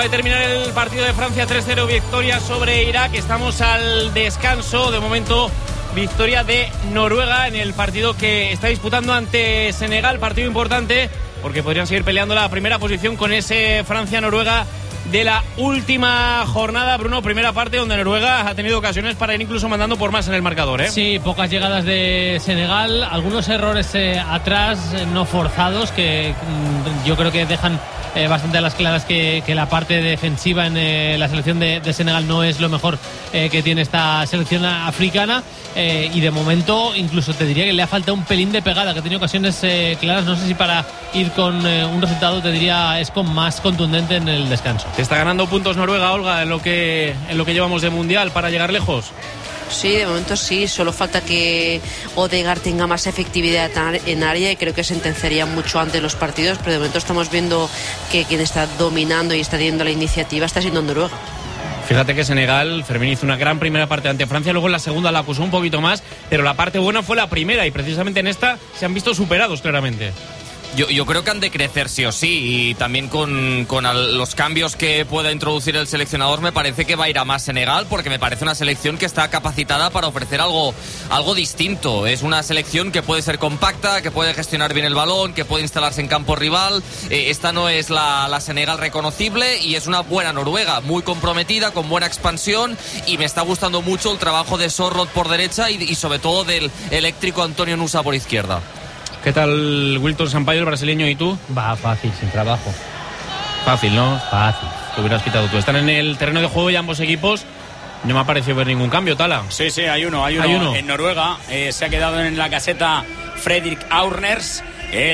Acaba de terminar el partido de Francia, 3-0 victoria sobre Irak. Estamos al descanso. De momento, victoria de Noruega en el partido que está disputando ante Senegal. Partido importante porque podrían seguir peleando la primera posición con ese Francia-Noruega de la última jornada. Bruno, primera parte donde Noruega ha tenido ocasiones para ir incluso mandando por más en el marcador, ¿eh? Sí, pocas llegadas de Senegal, algunos errores atrás no forzados que yo creo que dejan bastante a las claras que la parte defensiva en la selección de Senegal no es lo mejor que tiene esta selección africana, y de momento incluso te diría que le ha faltado un pelín de pegada, que ha tenido ocasiones claras. No sé si para ir con un resultado, te diría, es con más contundente en el descanso. Te está ganando puntos Noruega, Olga, en lo que llevamos de Mundial para llegar lejos. Sí, de momento sí, solo falta que Odegaard tenga más efectividad en área y creo que sentenciaría mucho antes los partidos, pero de momento estamos viendo que quien está dominando y está teniendo la iniciativa está siendo Noruega. Fíjate que Senegal, Fermín hizo una gran primera parte ante Francia, luego en la segunda la acusó un poquito más, pero la parte buena fue la primera y precisamente en esta se han visto superados claramente. Yo creo que han de crecer sí o sí, y también con los cambios que pueda introducir el seleccionador me parece que va a ir a más Senegal, porque me parece una selección que está capacitada para ofrecer algo distinto. Es una selección que puede ser compacta, que puede gestionar bien el balón, que puede instalarse en campo rival. Esta no es la Senegal reconocible y es una buena Noruega, muy comprometida, con buena expansión, y me está gustando mucho el trabajo de Sorloth por derecha y sobre todo del eléctrico Antonio Nusa por izquierda. ¿Qué tal Wilton Sampaio, el brasileño, y tú? Va fácil, sin trabajo. Fácil, ¿no? Fácil. Te hubieras quitado tú. Están en el terreno de juego y ambos equipos. No me ha parecido ver ningún cambio, Tala. Sí, hay uno. En Noruega se ha quedado en la caseta Fredrik Aurners,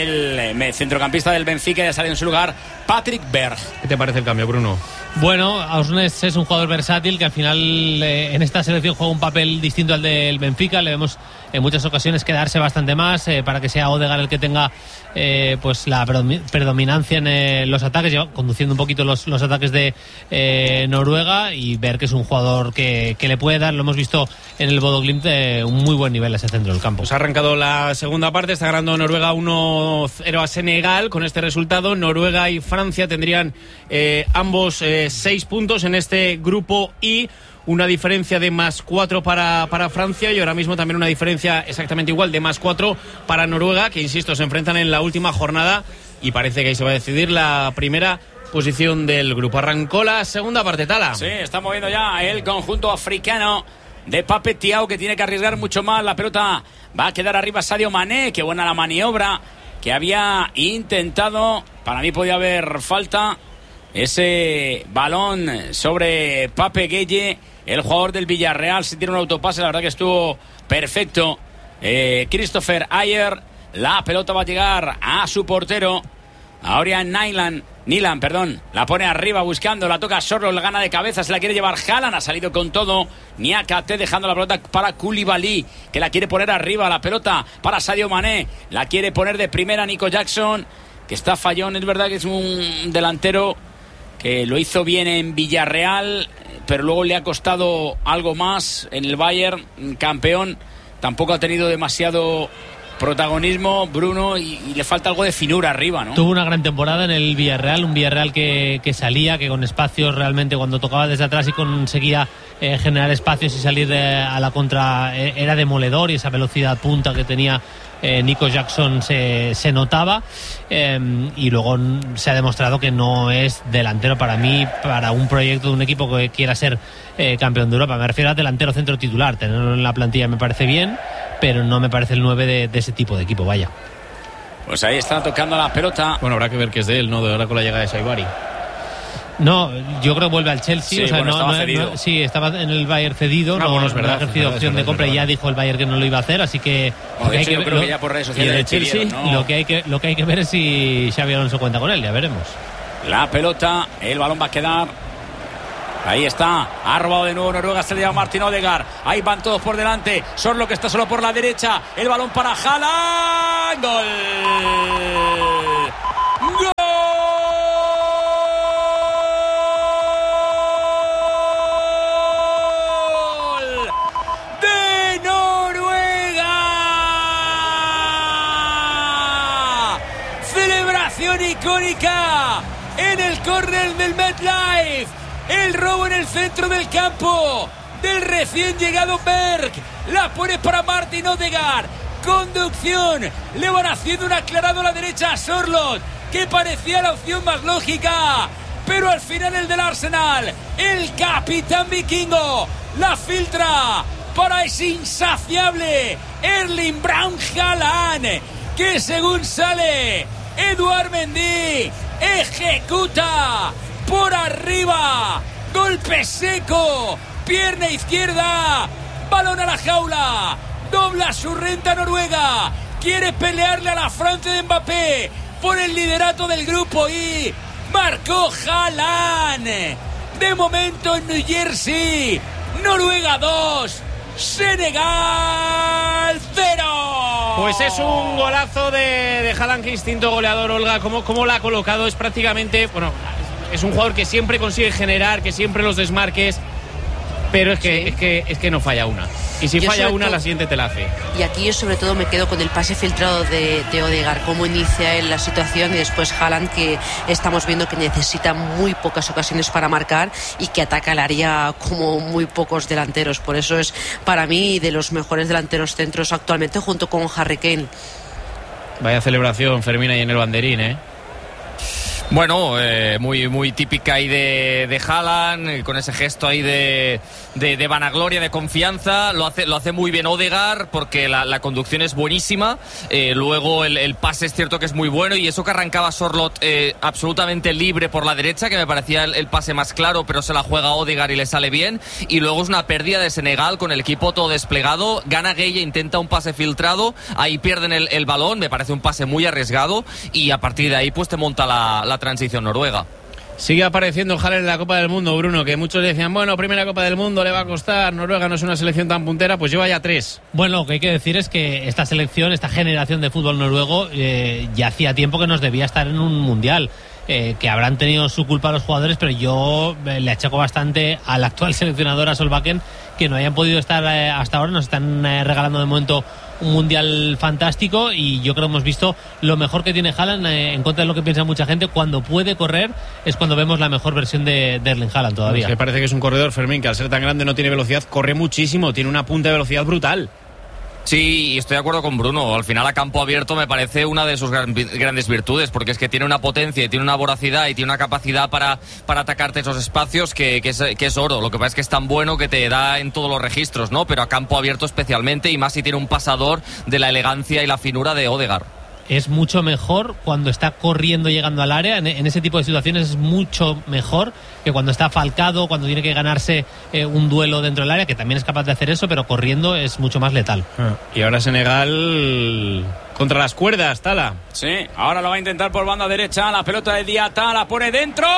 el centrocampista del Benfica, y ha salido en su lugar Patrick Berg. ¿Qué te parece el cambio, Bruno? Bueno, Aurners es un jugador versátil que al final en esta selección juega un papel distinto al del Benfica. Le vemos en muchas ocasiones quedarse bastante más para que sea Odegaard el que tenga pues la predominancia en los ataques, conduciendo un poquito los ataques de Noruega, y ver que es un jugador que le puede dar, lo hemos visto en el Bodo Glimt, un muy buen nivel a ese centro del campo. Pues ha arrancado la segunda parte, está ganando Noruega 1-0 a Senegal. Con este resultado, Noruega y Francia tendrían ambos 6 puntos en este grupo I. Una diferencia de +4 para Francia, y ahora mismo también una diferencia exactamente igual de +4 para Noruega, que insisto, se enfrentan en la última jornada y parece que ahí se va a decidir la primera posición del grupo. Arrancó la segunda parte, Tala. Sí, está moviendo ya el conjunto africano de Pape Thiaw, que tiene que arriesgar mucho más. La pelota va a quedar arriba Sadio Mané. Qué buena la maniobra que había intentado. Para mí podía haber falta. Ese balón sobre Pape Gueye, el jugador del Villarreal. Si tiene un autopase, la verdad que estuvo perfecto. Christopher Ayer, la pelota va a llegar a su portero, a Orion Nilan, la pone arriba buscando, la toca Sorloth, la gana de cabeza, se la quiere llevar Haaland, ha salido con todo Niakate, dejando la pelota para Koulibaly, que la quiere poner arriba, la pelota para Sadio Mané, la quiere poner de primera Nico Jackson, que está fallón. Es verdad que es un delantero que lo hizo bien en Villarreal, pero luego le ha costado algo más en el Bayern, campeón. Tampoco ha tenido demasiado protagonismo, Bruno, y le falta algo de finura arriba, ¿no? Tuvo una gran temporada en el Villarreal, un Villarreal que salía, que con espacios realmente, cuando tocaba desde atrás y conseguía generar espacios y salir a la contra, era demoledor, y esa velocidad punta que tenía Nico Jackson se notaba, y luego se ha demostrado que no es delantero para mí, para un proyecto de un equipo que quiera ser campeón de Europa. Me refiero a delantero centro titular. Tenerlo en la plantilla me parece bien, pero no me parece el 9 de ese tipo de equipo, vaya. Pues ahí está tocando la pelota. Bueno, habrá que ver qué es de él, ¿no? De ahora con la llegada de Saibari. No, yo creo que vuelve al Chelsea. Sí, o sea, bueno, estaba cedido. Sí, estaba en el Bayern cedido. No es verdad, ha ejercido opción de compra, y ya dijo el Bayern que no lo iba a hacer, así que yo creo que ya por redes sociales y el Chelsea, ¿no? lo que hay que ver es si Xabi Alonso cuenta con él, ya veremos. La pelota, el balón va a quedar. Ahí está, ha robado de nuevo Noruega, se le llama Martin Odegaard. Ahí van todos por delante. Sorloth, que está solo por la derecha. El balón para Haaland. ¡Gol! ¡Gol! ¡De Noruega! Celebración icónica en el córner del MetLife. El robo en el centro del campo del recién llegado Berg. La pone para Martin Odegaard. Conducción. Le van haciendo un aclarado a la derecha a Sorloth, que parecía la opción más lógica. Pero al final el del Arsenal, el capitán vikingo, la filtra para ese insaciable Erling Braut Haaland, que según sale Edouard Mendy, ejecuta por arriba, golpe seco, pierna izquierda, balón a la jaula, dobla su renta Noruega, quiere pelearle a la Francia de Mbappé por el liderato del grupo y marcó Haaland. De momento en New Jersey, Noruega 2, Senegal 0. Pues es un golazo de Haaland, que instinto goleador, Olga. ¿Cómo la ha colocado? Es prácticamente, bueno, es un jugador que siempre consigue generar, que siempre los desmarques, pero es que no falla una. Y si falla una, la siguiente te la hace. Y aquí yo sobre todo me quedo con el pase filtrado de Odegaard, cómo inicia él la situación, y después Haaland, que estamos viendo que necesita muy pocas ocasiones para marcar y que ataca el área como muy pocos delanteros. Por eso es para mí de los mejores delanteros centros actualmente, junto con Harry Kane. Vaya celebración, Fermín, ahí en el banderín, ¿eh? Bueno, muy típica ahí de Haaland, con ese gesto ahí de vanagloria, de confianza. Lo hace muy bien Odegaard, porque la conducción es buenísima. Luego el pase es cierto que es muy bueno, y eso que arrancaba Sorloth absolutamente libre por la derecha, que me parecía el pase más claro, pero se la juega Odegaard y le sale bien. Y luego es una pérdida de Senegal con el equipo todo desplegado. Gana Gueye, intenta un pase filtrado, ahí pierden el balón, me parece un pase muy arriesgado, y a partir de ahí pues te monta la transición noruega. Sigue apareciendo Haaland en la Copa del Mundo, Bruno, que muchos decían, bueno, primera Copa del Mundo le va a costar, Noruega no es una selección tan puntera, pues lleva ya 3. Bueno, lo que hay que decir es que esta selección, esta generación de fútbol noruego, ya hacía tiempo que nos debía estar en un mundial. Que habrán tenido su culpa los jugadores, pero yo le achaco bastante al actual seleccionador, a Solbakken, que no hayan podido estar hasta ahora. Nos están regalando de momento un mundial fantástico, y yo creo que hemos visto lo mejor que tiene Haaland, en contra de lo que piensa mucha gente. Cuando puede correr es cuando vemos la mejor versión de Erling Haaland todavía. Es que parece que es un corredor, Fermín, que al ser tan grande no tiene velocidad, corre muchísimo, tiene una punta de velocidad brutal. Sí, y estoy de acuerdo con Bruno. Al final, a campo abierto me parece una de sus grandes virtudes, porque es que tiene una potencia y tiene una voracidad y tiene una capacidad para atacarte esos espacios que es oro. Lo que pasa es que es tan bueno que te da en todos los registros, ¿no? Pero a campo abierto especialmente, y más si tiene un pasador de la elegancia y la finura de Odegaard. Es mucho mejor cuando está corriendo, llegando al área. En ese tipo de situaciones es mucho mejor que cuando está falcado, cuando tiene que ganarse un duelo dentro del área, que también es capaz de hacer eso, pero corriendo es mucho más letal. Y ahora Senegal contra las cuerdas, Tala. Sí, ahora lo va a intentar por banda derecha, la pelota de Diata, la pone dentro.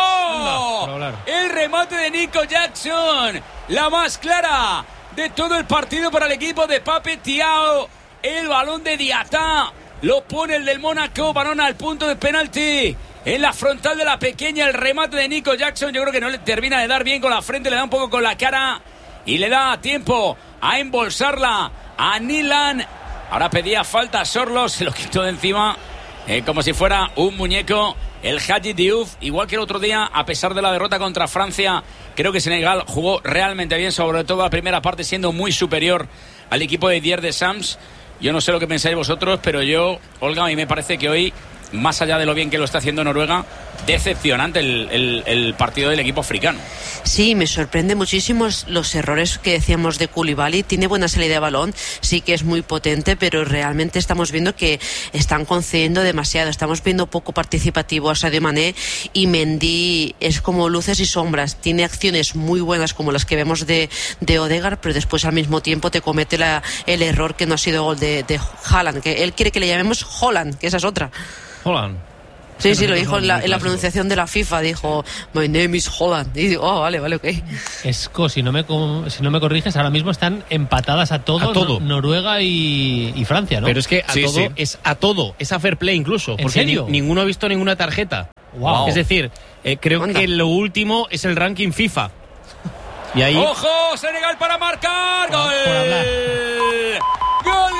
El remate de Nico Jackson, la más clara de todo el partido para el equipo de Pape Thiaw. El balón de Diata lo pone el del Mónaco, balón al punto de penalti. En la frontal de la pequeña, el remate de Nico Jackson. Yo creo que no le termina de dar bien con la frente, le da un poco con la cara y le da tiempo a embolsarla a Nilan. Ahora pedía falta a Sorloth, se lo quitó de encima como si fuera un muñeco. El Hadji Diouf, igual que el otro día, a pesar de la derrota contra Francia, creo que Senegal jugó realmente bien, sobre todo la primera parte, siendo muy superior al equipo de Didier Deschamps. Yo no sé lo que pensáis vosotros, pero yo, Olga, a mí me parece que hoy, más allá de lo bien que lo está haciendo Noruega, decepcionante el partido del equipo africano. Sí, me sorprende muchísimo los errores que decíamos de Koulibaly. Tiene buena salida de balón, sí que es muy potente, pero realmente estamos viendo que están concediendo demasiado. Estamos viendo poco participativo a Sadio Mané, y Mendy es como luces y sombras. Tiene acciones muy buenas como las que vemos de Odegaard, pero después al mismo tiempo te comete el error que no ha sido gol de Haaland, que él quiere que le llamemos Holland, que esa es otra. Holland. Sí, lo dijo en la pronunciación de la FIFA, dijo My name is Holland. Y digo, vale, ok. Esco, si no me corriges, ahora mismo están empatadas a todo. Noruega y Francia, ¿no? Pero es que a todo, es a fair play incluso, ¿En porque serio? ninguno ha visto ninguna tarjeta. Wow. Es decir, creo Anda. que lo último es el ranking FIFA. Y ahí ¡Ojo! Senegal para marcar. ¡Gol! Por hablar. ¡Gol!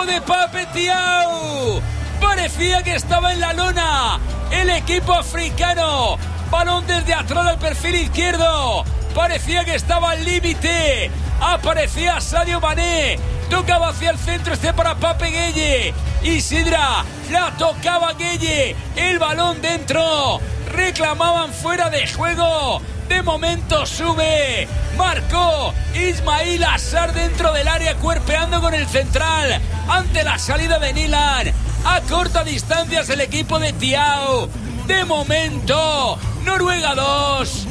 equipo de Pape Thiaw. Parecía que estaba en la lona el equipo africano. Balón desde atrás del perfil izquierdo. Parecía que estaba al límite. Aparecía Sadio Mané. Tocaba hacia el centro para Pape Gueye. Isidra la tocaba Gueye. El balón dentro. Reclamaban fuera de juego. De momento sube. Marcó Ismail Assar dentro del área, cuerpeando con el central. Ante la salida de Nilan. A corta distancia es el equipo de Thiaw. De momento, Noruega 2,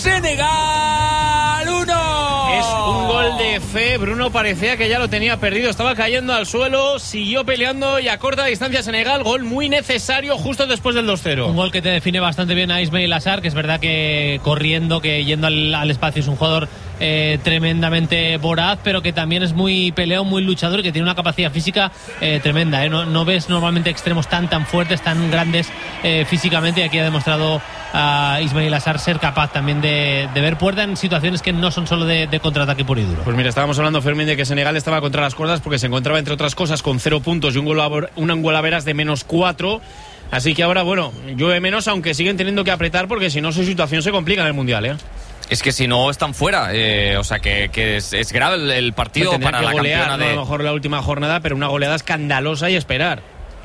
Senegal 1. Es un gol de fe. Bruno parecía que ya lo tenía perdido. Estaba cayendo al suelo, siguió peleando y a corta distancia Senegal. Gol muy necesario justo después del 2-0. Un gol que te define bastante bien a Ismail Assar, que es verdad que corriendo, que yendo al espacio es un jugador tremendamente voraz, pero que también es muy peleón, muy luchador y que tiene una capacidad física tremenda. No ves normalmente extremos tan fuertes, tan grandes físicamente, y aquí ha demostrado a Ismail Assar ser capaz también de ver puerta en situaciones que no son solo de contraataque puro y duro. Pues mira, estábamos hablando, Fermín, de que Senegal estaba contra las cuerdas porque se encontraba, entre otras cosas, con 0 puntos y un golaveras de -4. Así que ahora, bueno, llueve menos, aunque siguen teniendo que apretar porque si no su situación se complica en el Mundial, ¿eh? Es que si no están fuera, o sea que es grave el partido para la golear, campeona de... A lo mejor la última jornada, pero una goleada escandalosa y esperar.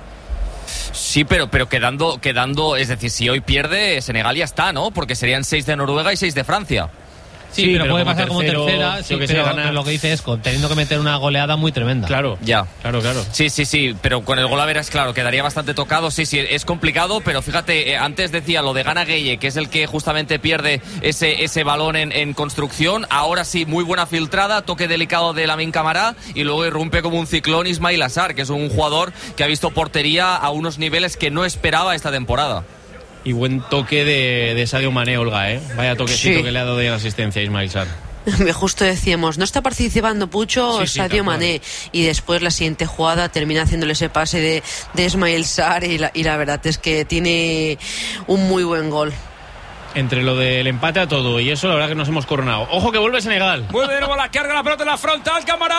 Sí, pero quedando, es decir, si hoy pierde, Senegal ya está, ¿no? Porque serían 6 de Noruega y 6 de Francia. Sí, pero puede pasar como tercera, sí, pero lo que dice es teniendo que meter una goleada muy tremenda. Claro, ya. Claro. Sí, pero con el golaveras, claro, quedaría bastante tocado. Sí, es complicado, pero fíjate, antes decía lo de Gana Gueye, que es el que justamente pierde ese balón en construcción. Ahora sí, muy buena filtrada, toque delicado de Lamine Camara y luego irrumpe como un ciclón Ismail Assar, que es un jugador que ha visto portería a unos niveles que no esperaba esta temporada. Y buen toque de Sadio Mané, Olga, ¿eh? Vaya toquecito sí, que le ha dado de asistencia a Ismail Sarr. Justo decíamos, no está participando Pucho, Sadio Mané, y después la siguiente jugada termina haciéndole ese pase de Ismail Sarr y la verdad es que tiene un muy buen gol. Entre lo del empate a todo y eso, la verdad que nos hemos coronado. ¡Ojo que vuelve Senegal! Vuelve de nuevo la carga, la pelota en la frontal,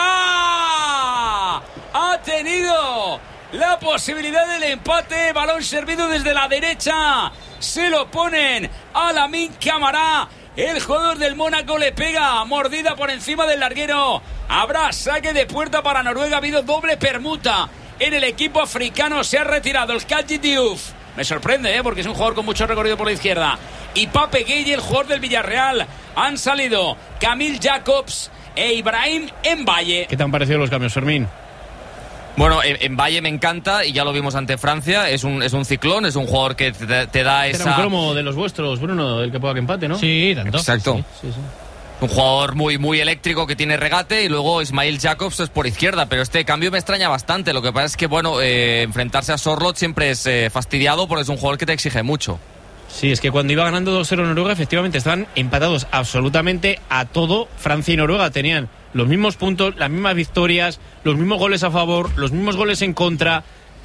Camara. Ha tenido la posibilidad del empate, balón servido desde la derecha, se lo ponen a Lamine Camara, el jugador del Mónaco le pega, mordida por encima del larguero, habrá saque de puerta para Noruega, ha habido doble permuta en el equipo africano, se ha retirado el Kadji Diouf, me sorprende porque es un jugador con mucho recorrido por la izquierda, y Pape Gueye, el jugador del Villarreal, han salido Camille Jacobs e Ibrahim Mbaye. ¿Qué te han parecido los cambios, Fermín? Bueno, en Valle me encanta y ya lo vimos ante Francia, es un ciclón, es un jugador que te da esa... Era un cromo de los vuestros, Bruno, el que pueda que empate, ¿no? Sí, tanto. Exacto. Sí. Un jugador muy eléctrico que tiene regate y luego Ismail Jacobs es por izquierda, pero este cambio me extraña bastante, lo que pasa es que, bueno, enfrentarse a Sorloth siempre es fastidiado porque es un jugador que te exige mucho. Sí, es que cuando iba ganando 2-0 Noruega, efectivamente estaban empatados absolutamente a todo. Francia y Noruega tenían los mismos puntos, las mismas victorias, los mismos goles a favor, los mismos goles en contra.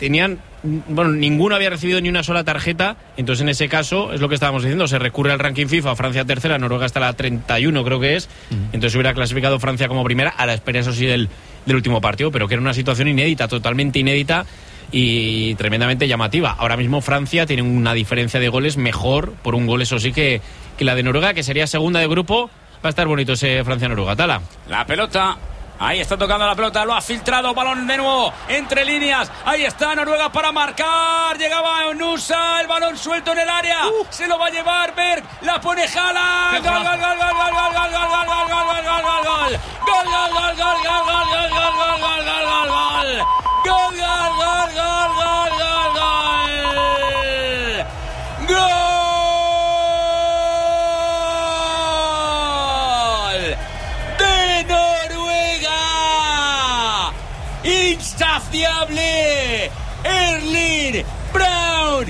Ninguno había recibido ni una sola tarjeta. Entonces, en ese caso, es lo que estábamos diciendo, se recurre al ranking FIFA, Francia tercera, Noruega hasta la 31, creo que es. Entonces hubiera clasificado Francia como primera, a la espera, eso sí, del último partido, pero que era una situación inédita, totalmente inédita y tremendamente llamativa. Ahora mismo Francia tiene una diferencia de goles mejor, por un gol, eso sí, que la de Noruega, que sería segunda de grupo. Va a estar bonito ese Francia-Noruega. Tala. La pelota. Ahí está tocando la pelota, lo ha filtrado, balón de nuevo entre líneas, ahí está Noruega para marcar, llegaba Nusa, el balón suelto en el área, se lo va a llevar Berg, la pone Haaland, gol, gol, gol, gol, gol, gol, gol, gol, gol, gol, gol, gol, gol, gol, insaciable Erling Braut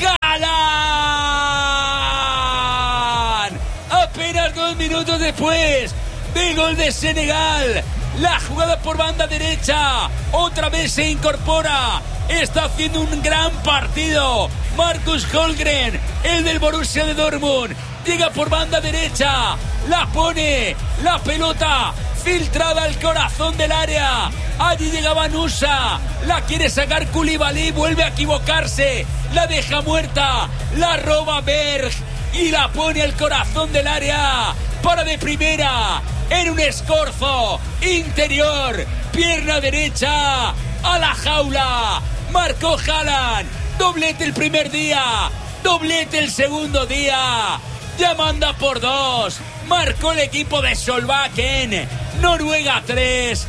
Haaland. Apenas 2 minutos después del gol de Senegal, la jugada por banda derecha, otra vez se incorpora, está haciendo un gran partido Marcus Holmgren, el del Borussia de Dortmund, llega por banda derecha, la pone, la pelota filtrada al corazón del área. Allí llegaba Nusa, la quiere sacar Koulibaly, vuelve a equivocarse, la deja muerta, la roba Berg y la pone al corazón del área. Para de primera, en un escorzo interior, pierna derecha, a la jaula. Marcó Haaland, doblete el primer día, doblete el segundo día. Ya manda por 2. Marcó el equipo de Solbakken. Noruega 3,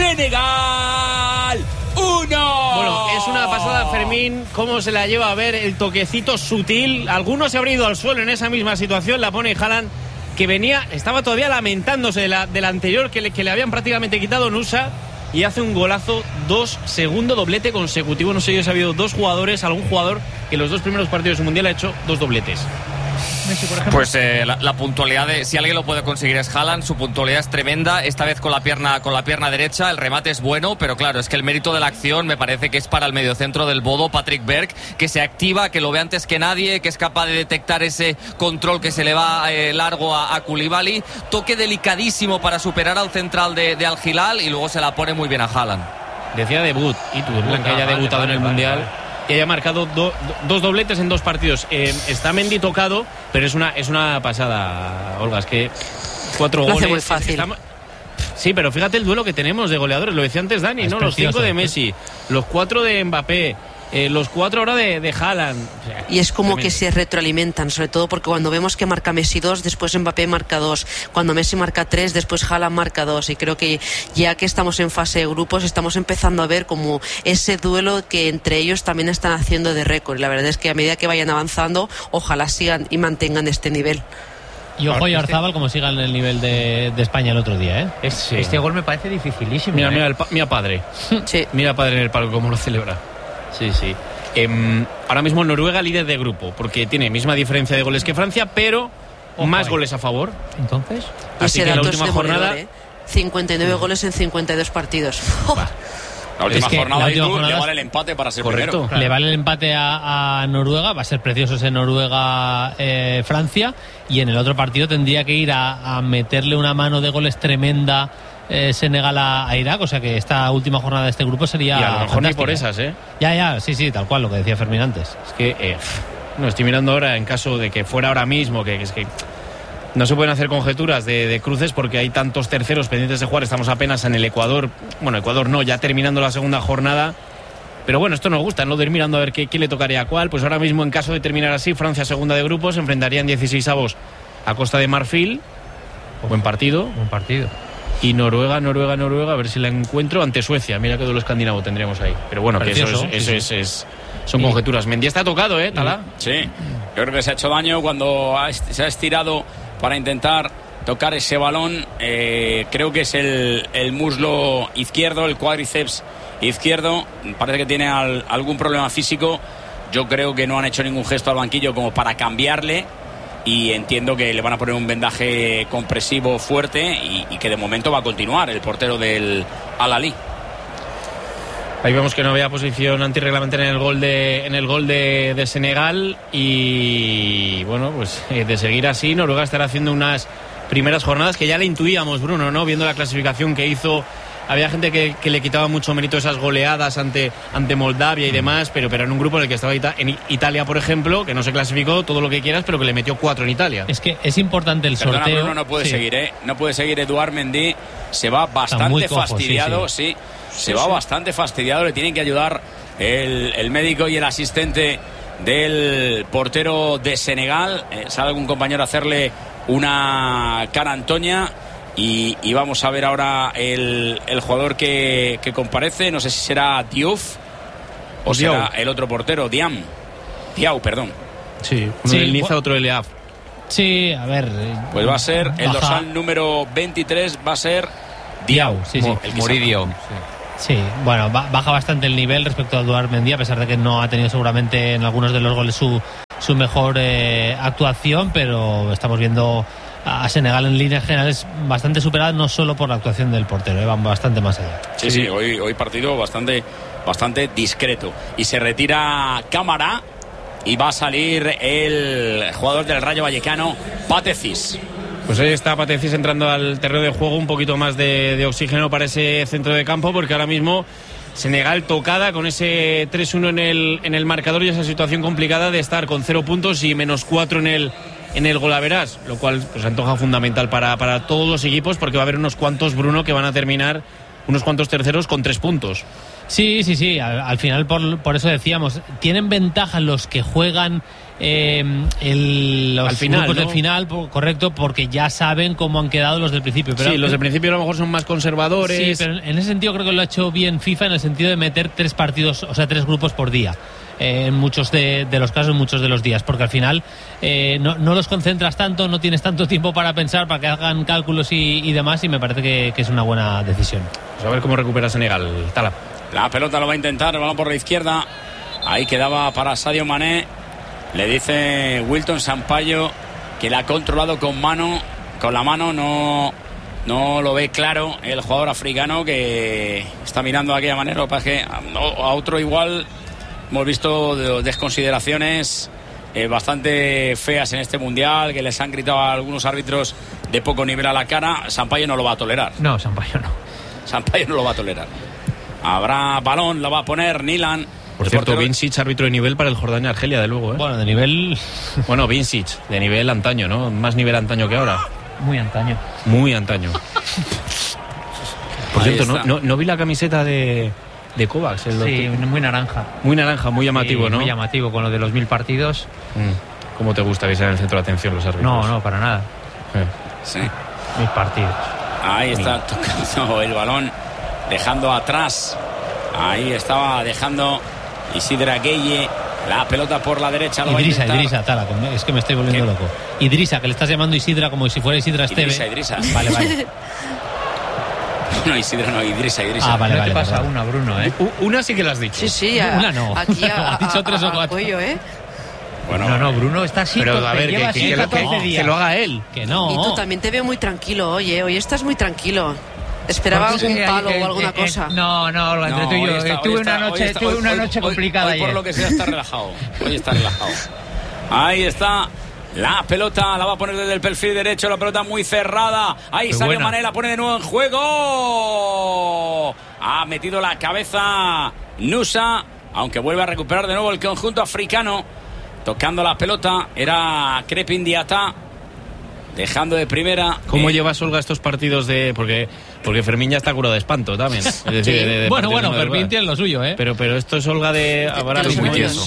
Senegal 1. Bueno, es una pasada, Fermín, cómo se la lleva a ver, el toquecito sutil. Algunos se habría ido al suelo en esa misma situación. La pone Haaland, que estaba todavía lamentándose de la anterior que le habían prácticamente quitado Nusa, y hace un golazo, segundo doblete consecutivo. No sé yo si ha habido algún jugador que en los 2 primeros partidos del Mundial ha hecho 2 dobletes. Messi, por ejemplo. Pues la puntualidad, si alguien lo puede conseguir, es Haaland. Su puntualidad es tremenda, esta vez con la pierna derecha. El remate es bueno, pero claro, es que el mérito de la acción me parece que es para el mediocentro del Bodo, Patrick Berg, que se activa, que lo ve antes que nadie, que es capaz de detectar ese control que se le va largo a Koulibaly. Toque delicadísimo para superar al central de Al Hilal, y luego se la pone muy bien a Haaland. Decía debut, y tú, que haya debutado en el Mundial. Y haya marcado 2 dobletes en 2 partidos. Está Mendy tocado, pero es una pasada, Olga. Es que 4 goles. Lo hace muy fácil. Sí, pero fíjate el duelo que tenemos de goleadores. Lo decía antes Dani, ¿no? Los 5 de Messi, los 4 de Mbappé, los 4 ahora de Haaland. O sea, y es como tremendo. que se retroalimentan, sobre todo porque cuando vemos que marca Messi 2, después Mbappé marca 2. Cuando Messi marca 3, después Haaland marca 2. Y creo que ya que estamos en fase de grupos, estamos empezando a ver como ese duelo que entre ellos también están haciendo de récord. Y la verdad es que a medida que vayan avanzando, ojalá sigan y mantengan este nivel. Y ojo a Arzábal como siga en el nivel de España el otro día, ¿eh? Este gol me parece dificilísimo. Mira padre. Sí. Mira padre en el palco cómo lo celebra. Sí. Ahora mismo Noruega líder de grupo, porque tiene misma diferencia de goles que Francia, pero más goles a favor. Entonces, así que en la última jornada 59 goles en 52 partidos. La última jornada le vale el empate para ser correcto. primero. le vale el empate a Noruega. Va a ser precioso ese Noruega-Francia. Y en el otro partido tendría que ir a meterle una mano de goles tremenda Senegal a Irak. O sea que esta última jornada de este grupo sería y a lo mejor fantástica. ni por esas, Ya, sí, tal cual, lo que decía Fermín antes. Es que no estoy mirando ahora, en caso de que fuera ahora mismo, que es que no se pueden hacer conjeturas de cruces porque hay tantos terceros pendientes de jugar. Estamos apenas en el Ecuador. Bueno, Ecuador no, ya terminando la segunda jornada. Pero bueno, esto nos gusta, ¿no? De ir mirando a ver quién le tocaría a cuál. Pues ahora mismo, en caso de terminar así, Francia segunda de grupos, se enfrentaría en 16avos a Costa de Marfil. Buen partido. Y Noruega, a ver si la encuentro, ante Suecia. Mira qué duelo escandinavo tendríamos ahí. Pero bueno, precioso, que eso son conjeturas. Mendy está tocado, Tala. Sí, yo creo que se ha hecho daño cuando se ha estirado para intentar tocar ese balón. Creo que es el muslo izquierdo, el cuádriceps izquierdo. Parece que tiene algún problema físico. Yo creo que no han hecho ningún gesto al banquillo como para cambiarle, y entiendo que le van a poner un vendaje compresivo fuerte y que de momento va a continuar el portero del Al-Ahly. Ahí vemos que no había posición antirreglamentaria en el gol de Senegal. Y bueno, pues de seguir así, Noruega estará haciendo unas primeras jornadas que ya le intuíamos, Bruno, ¿no? Viendo la clasificación que hizo. Había gente que le quitaba mucho mérito esas goleadas ante Moldavia y demás, pero en un grupo en el que estaba en Italia, por ejemplo, que no se clasificó, todo lo que quieras, pero que le metió 4 en Italia. Es que es importante el sorteo. Perdona, Bruno, no puede seguir, No puede seguir Eduard Mendy. Se va bastante fastidiado, sí. Se va bastante fastidiado. Le tienen que ayudar el médico y el asistente del portero de Senegal. Sale algún compañero a hacerle una cara Antonia. Y vamos a ver ahora el jugador que comparece. No sé si será Diouf o será el otro portero, Diaw, perdón. Sí, uno del Niza, otro del EAF. Sí, a ver. Pues va a ser el dorsal número 23, va a ser Diaw. Sí. El Moridio. Sí, bueno, baja bastante el nivel respecto a Eduard Mendy, a pesar de que no ha tenido seguramente en algunos de los goles su mejor actuación, pero estamos viendo a Senegal en líneas generales bastante superada, no solo por la actuación del portero, van bastante más allá. Sí, hoy partido bastante discreto. Y se retira Cámara y va a salir el jugador del Rayo Vallecano, Patecis. Pues ahí está Patecis entrando al terreno de juego, un poquito más de oxígeno para ese centro de campo, porque ahora mismo Senegal tocada con ese 3-1 en el marcador y esa situación complicada de estar con 0 puntos y -4 en el golaveras, lo cual pues antoja fundamental para todos los equipos, porque va a haber unos cuantos, Bruno, que van a terminar, unos cuantos terceros con 3 puntos. Sí. Al final, por eso decíamos, tienen ventaja los que juegan los al final, grupos ¿no? del final, correcto, porque ya saben cómo han quedado los del principio. Pero, sí, los del principio a lo mejor son más conservadores. Sí, pero en ese sentido creo que lo ha hecho bien FIFA, en el sentido de meter 3 partidos, o sea, 3 grupos por día. En muchos de los casos, en muchos de los días, porque al final no los concentras tanto, no tienes tanto tiempo para pensar, para que hagan cálculos y demás, y me parece que es una buena decisión. Pues a ver cómo recupera Senegal. Tala. La pelota lo va a intentar, el balón por la izquierda. Ahí quedaba para Sadio Mané. Le dice Wilton Sampaio que la ha controlado con la mano, no lo ve claro el jugador africano, que está mirando de aquella manera. Lo que pasa es que a otro igual hemos visto desconsideraciones bastante feas en este mundial, que les han gritado a algunos árbitros de poco nivel a la cara. Sampaio no lo va a tolerar. No, Sampaio no. Sampaio no lo va a tolerar. Habrá balón, lo va a poner Nilan. Por cierto, Vincic, árbitro de nivel para el Jordania-Argelia, de luego, ¿eh? Bueno, de nivel... Bueno, Vincic, de nivel antaño, ¿no? Más nivel antaño que ahora. Muy antaño. Muy antaño. Por Ahí cierto, está. no vi la camiseta de Kovacs. Sí, muy naranja. Muy naranja, muy llamativo, Sí, ¿no? Muy llamativo, con lo de los 1000 partidos. ¿Cómo te gusta que sea en el centro de atención los árbitros? No, para nada. Sí. 1000 partidos. Ahí está tocando el balón, dejando atrás. Ahí estaba dejando Isidra Gueye. La pelota por la derecha. Idrissa, Tala, es que me estoy volviendo loco. Idrissa, que le estás llamando Isidra como si fuera Isidra Esteve. Idrissa. Vale. No, Isidra no, Idrissa. Ah, vale, no te pasa perdón. una, Bruno, ¿eh? Una sí que la has dicho. Sí, Una no. aquí Ha dicho 3 o 4. cuello, ¿eh? Bueno, No, Bruno está así. Pero a ver, lleva así 14 días. que lo haga él. Que no. Y tú también te veo muy tranquilo, oye, hoy estás muy tranquilo. Esperaba Porque algún sí, palo o alguna cosa. No, entre tú y yo. Tuve una noche complicada hoy ayer. por lo que sea está relajado. Hoy está relajado. Ahí está. La pelota la va a poner desde el perfil derecho, la pelota muy cerrada. Ahí Sadio Mané la pone de nuevo en juego. Ha metido la cabeza Nusa, aunque vuelve a recuperar de nuevo el conjunto africano. Tocando la pelota era Crepin Diata, dejando de primera. ¿Cómo llevas, Olga, estos partidos de...? Porque Fermín ya está curado de espanto también. Es decir, de Bueno, partidos de Fermín madrugada. tiene lo suyo, ¿eh? Pero esto es, Olga, de... Ahora los mismo buenos.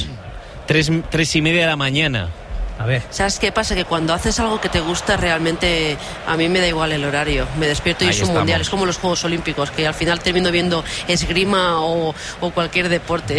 3:30 de la mañana. A ver. ¿Sabes qué pasa? Que cuando haces algo que te gusta, realmente a mí me da igual el horario. Me despierto y Ahí es un estamos. mundial. Es como los Juegos Olímpicos, que al final termino viendo esgrima o cualquier deporte.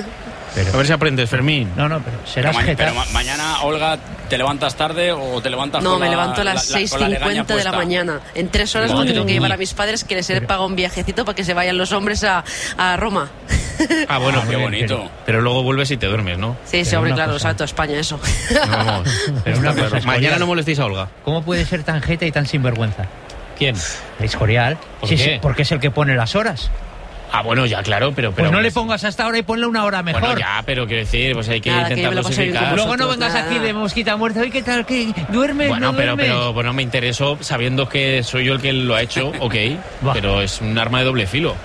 A ver si aprendes, Fermín. No, pero serás Pero Getafe. mañana, Olga, ¿te levantas tarde o te levantas No, con me la- levanto a las con la legaña 6:50 de la puesta? mañana. En 3 horas Madre porque tengo que llevar mía. a mis padres, que les he pagado un viajecito para que se vayan los hombres a Roma. Ah, bueno, Qué qué bonito. Pero luego vuelves y te duermes, ¿no? Sí, Pero hombre, una claro, cosa. salto a España, eso. Vamos. Pero una cosa, Mañana Escorial. no molestéis a Olga. ¿Cómo puede ser tan jeta y tan sinvergüenza? ¿Quién? Escorial. ¿Por Sí, qué? sí, porque es el que pone las horas. Ah, bueno, ya, claro, pero Pues no le pongas hasta ahora y ponle una hora mejor. Bueno, ya, pero quiero decir, pues hay que Nada, que yo intentar me lo paso bien dosificar. con Luego no vosotros, vengas nada. aquí de mosquita muerta. Oye, ¿qué tal? ¿Qué? ¿Duermes? Bueno, ¿No pero duermes? bueno, me interesó sabiendo que soy yo el que lo ha hecho, ok, Buah. pero es un arma de doble filo.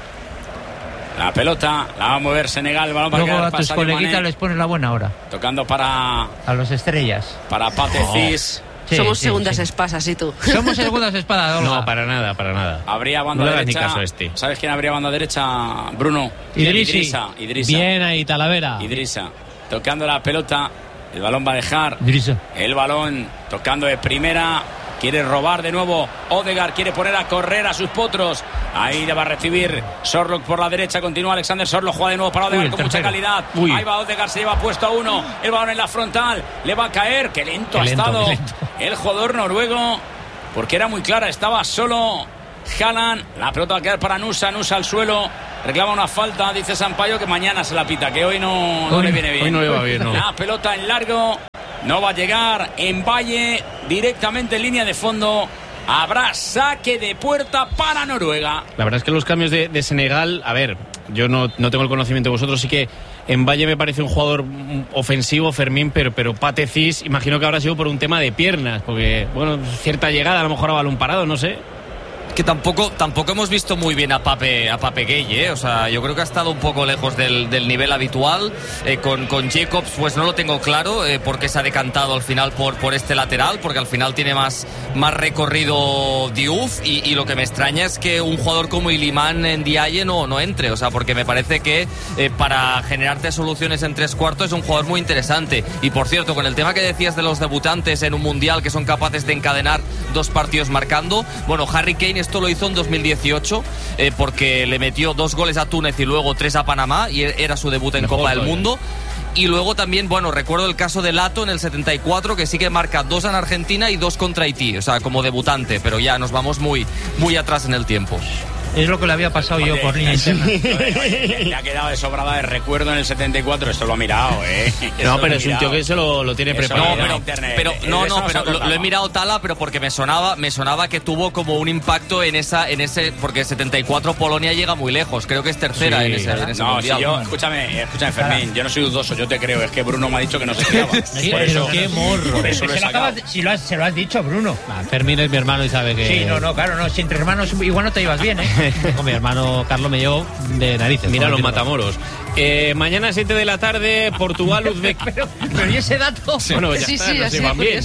La pelota la va a mover Senegal, el balón para Luego quedar a para tus Sadio coleguitas Mané, les pones la buena hora. tocando para A los estrellas. Pate Cis. Sí, Somos sí, segundas sí. espasas, ¿y tú? Somos segundas espadas, Olga. No, para nada, para nada. Habría banda No le hagas derecha. ni caso a este. ¿Sabes quién habría banda derecha, Bruno? Idrissa. Idrissa. Bien ahí, Talavera. Idrissa. Tocando la pelota. El balón va a dejar. Idrissa. El balón tocando de primera. Quiere robar de nuevo. Odegaard quiere poner a correr a sus potros. Ahí le va a recibir Sorloth por la derecha. Continúa Alexander Sorloth. Juega de nuevo para Odegaard Uy, el con mucha tercero. calidad. Uy. Ahí va Odegaard. Se lleva puesto a uno. El balón en la frontal. Le va a caer. Qué lento Qué ha lento, estado qué lento. el jugador noruego. Porque era muy clara. Estaba solo Haaland. La pelota va a quedar para Nusa. Nusa al suelo. Reclama una falta. Dice Sampaio que mañana se la pita. Que hoy no Hoy le no. viene bien. Hoy no le va bien, no. La pelota en largo. No va a llegar en Valle. Directamente en línea de fondo. Habrá saque de puerta para Noruega. La verdad es que los cambios de Senegal, a ver, yo no tengo el conocimiento de vosotros, sí que En Valle me parece un jugador ofensivo, Fermín, pero Pate Cis, imagino que habrá sido por un tema de piernas, porque, bueno, cierta llegada, a lo mejor a balón parado, no sé. Que tampoco hemos visto muy bien a Pape Gueye, o sea, yo creo que ha estado un poco lejos del nivel habitual. Con Jacobs pues no lo tengo claro, porque se ha decantado al final por este lateral, porque al final tiene más recorrido Diouf, y lo que me extraña es que un jugador como Iliman Ndiaye no entre, o sea, porque me parece que para generarte soluciones en tres cuartos es un jugador muy interesante. Y por cierto, con el tema que decías de los debutantes en un mundial que son capaces de encadenar 2 partidos marcando, bueno, Harry Kane esto lo hizo en 2018, porque le metió 2 goles a Túnez y luego 3 a Panamá, y era su debut en Copa del Mundo. Y luego también, bueno, recuerdo el caso de Lato en el 74, que sí que marca 2 en Argentina y 2 contra Haití, o sea, como debutante, pero ya nos vamos muy atrás en el tiempo. Es lo que le había pasado yo por línea interna. Le ha quedado de sobrada de recuerdo en el 74, esto lo ha mirado, No, pero es un tío que se lo tiene preparado. Pero lo he mirado, Tala, pero porque me sonaba que tuvo como un impacto en ese, porque el 74 Polonia llega muy lejos, creo que es tercera en ese mundial. Si yo, escúchame Fermín, yo no soy dudoso, yo te creo, es que Bruno me ha dicho que no se fiaba. Pero qué morro. Por eso se lo has dicho, Bruno. Fermín es mi hermano y sabe que... Sí, claro, si entre hermanos igual no te ibas bien, Con mi hermano Carlos me llevó de narices. Mira los matamoros. Mañana a 7 de la tarde, Portugal, Uzbekistán. pero ¿y ese dato? Sí, bueno, ya está, no se van bien.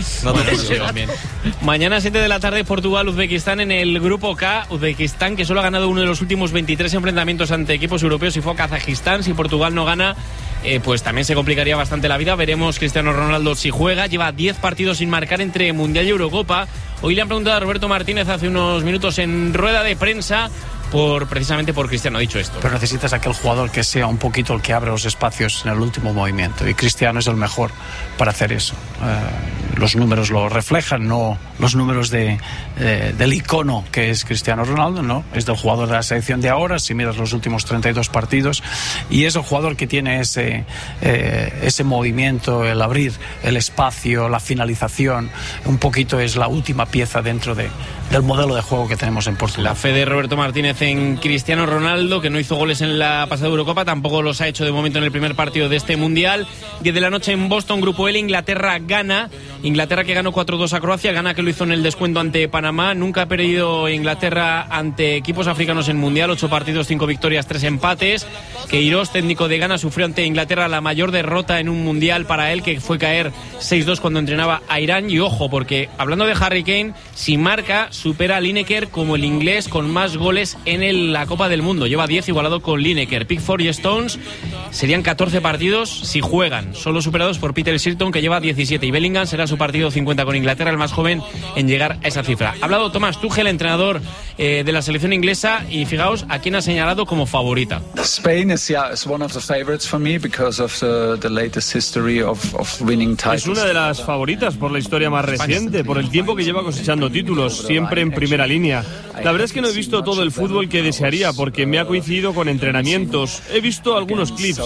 Mañana a 7 de la tarde, Portugal, Uzbekistán en el grupo K. Uzbekistán, que solo ha ganado uno de los últimos 23 enfrentamientos ante equipos europeos, y fue Kazajistán. Si Portugal no gana, pues también se complicaría bastante la vida. Veremos Cristiano Ronaldo si juega. Lleva 10 partidos sin marcar entre Mundial y Eurocopa. Hoy le han preguntado a Roberto Martínez hace unos minutos en rueda de prensa precisamente por Cristiano, ha dicho esto. Pero necesitas aquel jugador que sea un poquito el que abre los espacios en el último movimiento, y Cristiano es el mejor para hacer eso. Los números lo reflejan, no los números del icono que es Cristiano Ronaldo, no, es del jugador de la selección de ahora, si miras los últimos 32 partidos, y es el jugador que tiene ese movimiento, el abrir el espacio, la finalización, un poquito es la última pieza dentro del modelo de juego que tenemos en Portugal. La fe de Roberto Martínez en Cristiano Ronaldo, que no hizo goles en la pasada Eurocopa, tampoco los ha hecho de momento en el primer partido de este Mundial. 10 de la noche en Boston, grupo L, Inglaterra que ganó 4-2 a Croacia, gana que lo hizo en el descuento ante Panamá. Nunca ha perdido Inglaterra ante equipos africanos en Mundial, 8 partidos, 5 victorias, 3 empates. Queiroz, técnico de Ghana, sufrió ante Inglaterra la mayor derrota en un Mundial para él, que fue caer 6-2 cuando entrenaba a Irán. Y ojo, porque hablando de Harry Kane, si marca, supera a Lineker como el inglés con más goles en la Copa del Mundo. Lleva 10, igualado con Lineker. Pickford y Stones serían 14 partidos si juegan, solo superados por Peter Shilton, que lleva 17, y Bellingham será su partido 50 con Inglaterra, el más joven en llegar a esa cifra. Ha hablado Thomas Tuchel, entrenador de la selección inglesa, y fijaos a quién ha señalado como favorita. Spain is one of the favorites for me because of the latest history of winning titles. Es una de las favoritas por la historia más reciente, por el tiempo que lleva cosechando títulos, siempre en primera línea. La verdad es que no he visto todo el fútbol que desearía, porque me ha coincidido con entrenamientos. He visto algunos clips.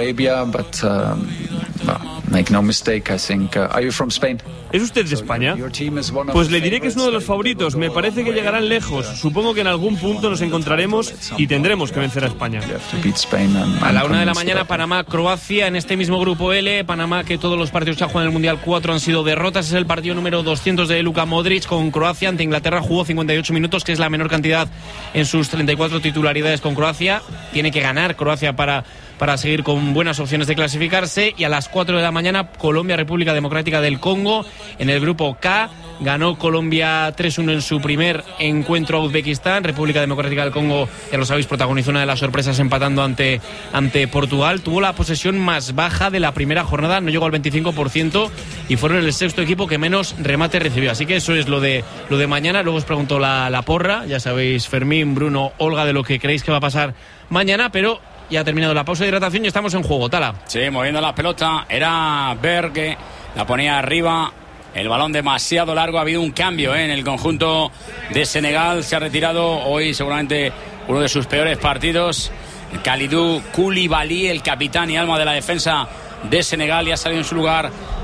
Make no mistake, I think. Are you from Spain? ¿Es usted de España? Pues le diré que es uno de los favoritos. Me parece que llegarán lejos. Supongo que en algún punto nos encontraremos y tendremos que vencer a España. A la 1 de la mañana, Panamá-Croacia en este mismo grupo L. Panamá, que todos los partidos que ha jugado en el Mundial 4 han sido derrotas. Es el partido número 200 de Luka Modric con Croacia. Ante Inglaterra jugó 58 minutos, que es la menor cantidad en sus 34 titularidades con Croacia. Tiene que ganar Croacia para seguir con buenas opciones de clasificarse. Y a las 4 de la mañana, Colombia-República Democrática del Congo. En el grupo K ganó Colombia 3-1 en su primer encuentro a Uzbekistán. República Democrática del Congo, ya lo sabéis, protagonizó una de las sorpresas empatando ante Portugal. Tuvo la posesión más baja de la primera jornada, no llegó al 25%, y fueron el sexto equipo que menos remate recibió. Así que eso es lo de mañana. Luego os pregunto la porra, ya sabéis, Fermín, Bruno, Olga, de lo que creéis que va a pasar mañana, pero ya ha terminado la pausa de hidratación y estamos en juego. Tala. Sí, moviendo la pelota, era Berg, la ponía arriba, el balón demasiado largo. Ha habido un cambio en el conjunto de Senegal, se ha retirado hoy seguramente uno de sus peores partidos, Kalidou Koulibaly, el capitán y alma de la defensa de Senegal, y ha salido en su lugar